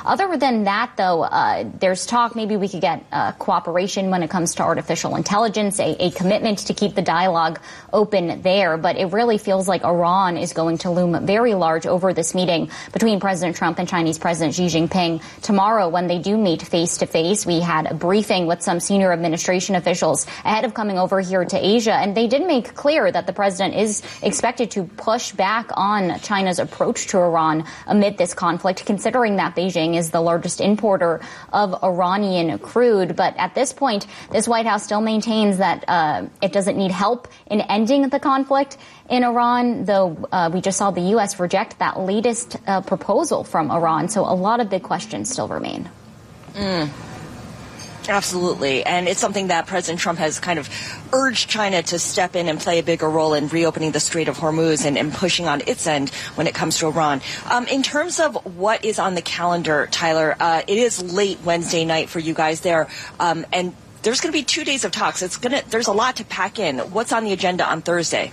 Other than that, though, there's talk maybe we could get cooperation when it comes to artificial intelligence, a commitment to keep the dialogue open there. But it really feels like Iran is going to loom very large over this meeting between President Trump and Chinese President Xi Jinping tomorrow when they do meet face to face. We had a briefing with some senior administration officials ahead of coming over here to Asia, and they did make clear that the president is expected to push back on China's approach to Iran amid this conflict, considering that Beijing is the largest importer of Iranian crude. But at this point, this White House still maintains that it doesn't need help in ending the conflict in Iran, though we just saw the U.S. reject that latest proposal from Iran. So a lot of big questions still remain. Absolutely. And it's something that President Trump has kind of urged China to step in and play a bigger role in reopening the Strait of Hormuz and pushing on its end when it comes to Iran. In terms of what is on the calendar, Tyler, it is late Wednesday night for you guys there. And there's going to be 2 days of talks. There's a lot to pack in. What's on the agenda on Thursday?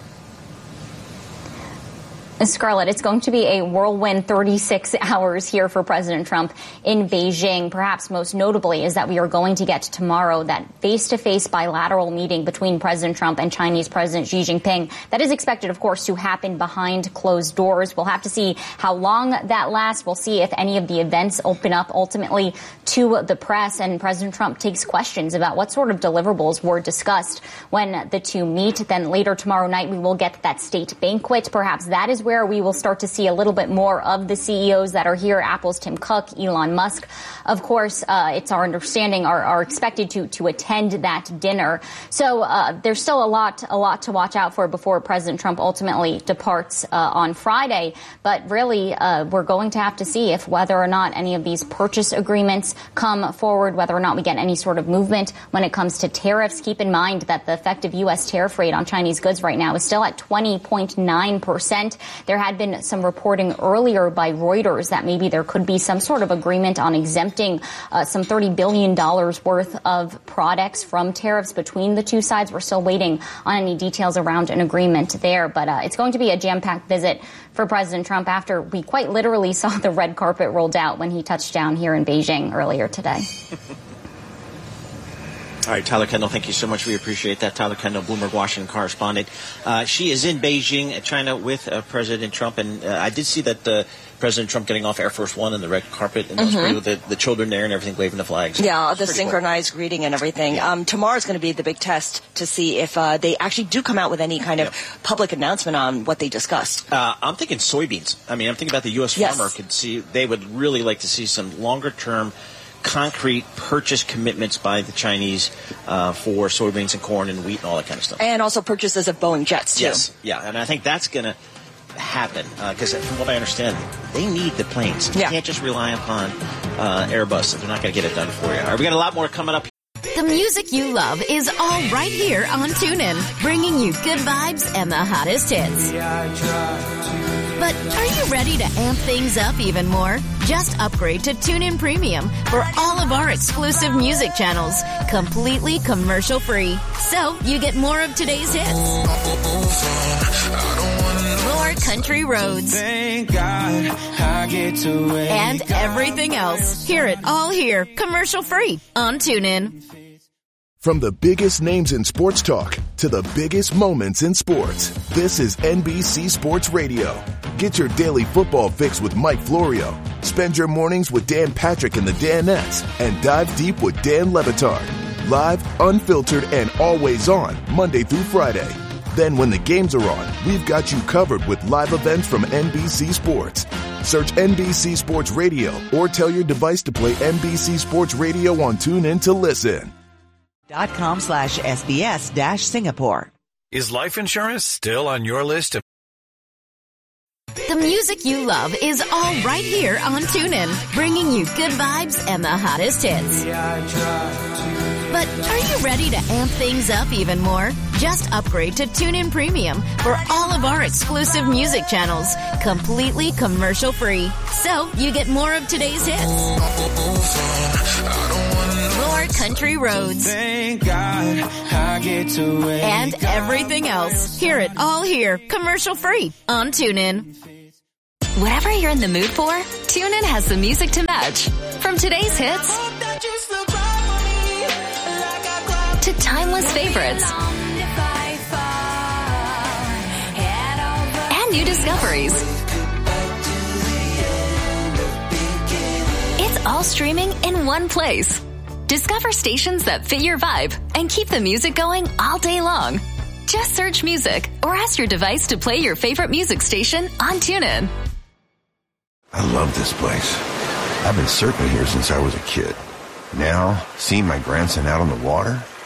Scarlett, it's going to be a whirlwind 36 hours here for President Trump in Beijing. Perhaps most notably is that we are going to get tomorrow that face-to-face bilateral meeting between President Trump and Chinese President Xi Jinping. That is expected, of course, to happen behind closed doors. We'll have to see how long that lasts. We'll see if any of the events open up ultimately to the press. And President Trump takes questions about what sort of deliverables were discussed when the two meet. Then later tomorrow night, we will get that state banquet. Perhaps that is where we will start to see a little bit more of the CEOs that are here. Apple's Tim Cook, Elon Musk, of course, it's our understanding are expected to attend that dinner. So there's still a lot to watch out for before President Trump ultimately departs on Friday. But really, we're going to have to see if whether or not any of these purchase agreements come forward, whether or not we get any sort of movement when it comes to tariffs. Keep in mind that the effective U.S. tariff rate on Chinese goods right now is still at 20.9%. There had been some reporting earlier by Reuters that maybe there could be some sort of agreement on exempting some $30 billion worth of products from tariffs between the two sides. We're still waiting on any details around an agreement there. But it's going to be a jam-packed visit for President Trump after we quite literally saw the red carpet rolled out when he touched down here in Beijing earlier today. All right, Tyler Kendall, thank you so much. We appreciate that. Tyler Kendall, Bloomberg Washington correspondent. She is in Beijing, China, with President Trump. And I did see that President Trump getting off Air Force One and the red carpet, and with the children there and everything waving the flags. Yeah, the synchronized greeting and everything. Yeah. Tomorrow's going to be the big test to see if they actually do come out with any kind of public announcement on what they discussed. I'm thinking soybeans. I mean, I'm thinking about the U.S. farmer could see. They would really like to see some longer-term concrete purchase commitments by the Chinese for soybeans and corn and wheat and all that kind of stuff. And also purchases of Boeing jets, too. Yes, yeah, and I think that's going to happen because from what I understand, they need the planes. You can't just rely upon Airbus. They're not going to get it done for you. All right, we got a lot more coming up. The music you love is all right here on TuneIn, bringing you good vibes and the hottest hits. But are you ready to amp things up even more? Just upgrade to TuneIn Premium for all of our exclusive music channels, completely commercial-free. So you get more of today's hits, more country roads, thank God I get to and everything else. Hear it all here, commercial-free on TuneIn. From the biggest names in sports talk to the biggest moments in sports, this is NBC Sports Radio. Get your daily football fix with Mike Florio. Spend your mornings with Dan Patrick and the Danettes, and dive deep with Dan Le Batard. Live, unfiltered, and always on, Monday through Friday. Then when the games are on, we've got you covered with live events from NBC Sports. Search NBC Sports Radio or tell your device to play NBC Sports Radio on TuneIn to listen. .com/SBS-Singapore. Is life insurance still on your list of... The music you love is all right here on TuneIn, bringing you good vibes and the hottest hits. But are you ready to amp things up even more? Just upgrade to TuneIn Premium for all of our exclusive music channels, completely commercial-free. So you get more of today's hits, more country roads, thank God I get to and everything else. Hear it all here, commercial-free on TuneIn. Whatever you're in the mood for, TuneIn has the music to match. From today's hits to timeless favorites and new discoveries. It's all streaming in one place. Discover stations that fit your vibe and keep the music going all day long. Just search music or ask your device to play your favorite music station on TuneIn. I love this place. I've been surfing here since I was a kid. Now, seeing my grandson out on the water,